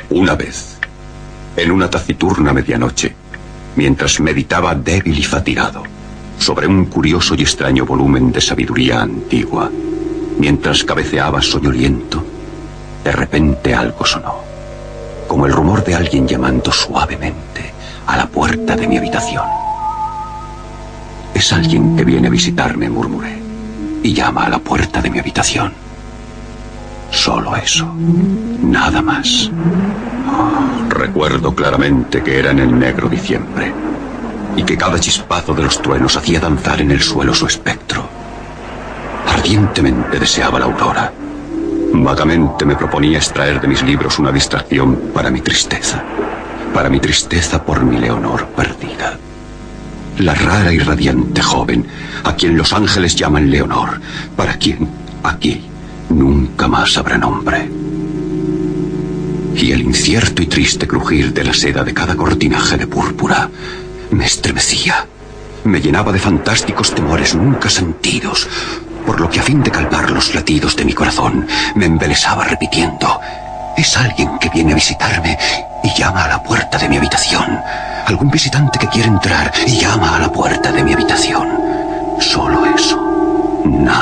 Una vez, en una taciturna medianoche, mientras meditaba débil y fatigado sobre un curioso y extraño volumen de sabiduría antigua, mientras cabeceaba soñoliento, de repente algo sonó, como el rumor de alguien llamando suavemente a la puerta de mi habitación. Es alguien que viene a visitarme, murmuré, y llama a la puerta de mi habitación. Solo eso, nada más. Recuerdo claramente que era en el negro diciembre y que cada chispazo de los truenos hacía danzar en el suelo su espectro. Ardientemente deseaba la aurora. Vagamente me proponía extraer de mis libros una distracción para mi tristeza por mi Leonor perdida. La rara y radiante joven a quien los ángeles llaman Leonor, para quien aquí nunca más habrá nombre. Y el incierto y triste crujir de la seda de cada cortinaje de púrpura me estremecía, me llenaba de fantásticos temores nunca sentidos, por lo que a fin de calmar los latidos de mi corazón me embelesaba repitiendo: es alguien que viene a visitarme y llama a la puerta de mi habitación, algún visitante que quiere entrar y llama a la puerta de mi habitación. Solo eso, nada